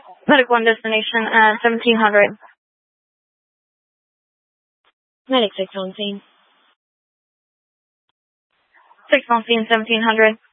Medic 1 destination at 1700. Medic 6 on scene. 6 on scene, 1700.